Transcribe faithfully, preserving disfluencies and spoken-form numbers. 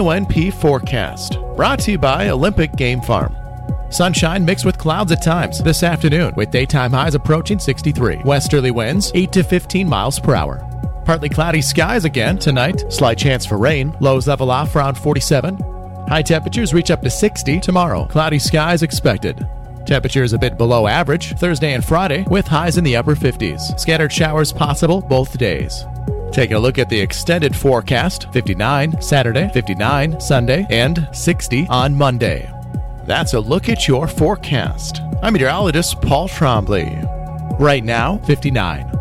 O N P forecast, brought to you by Olympic Game Farm. Sunshine mixed with clouds at times this afternoon, with daytime highs approaching sixty-three. Westerly winds eight to fifteen miles per hour. Partly cloudy skies again tonight. Slight chance for rain. Lows level off around forty-seven. High temperatures reach up to sixty tomorrow. Cloudy skies expected. Temperatures a bit below average Thursday and Friday, with highs in the upper fifties. Scattered showers possible both days. Taking a look at the extended forecast, fifty-nine Saturday, fifty-nine Sunday, and sixty on Monday. That's a look at your forecast. I'm meteorologist Paul Trombley. Right now, fifty-nine.